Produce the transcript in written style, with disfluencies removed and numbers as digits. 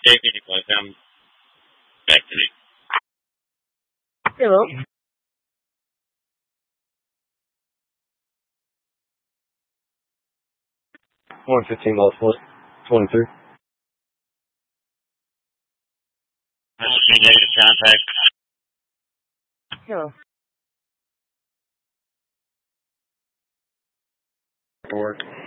Take it, I'm back to me. Hello. 115 lost 23. Negative contact. Hello. Work.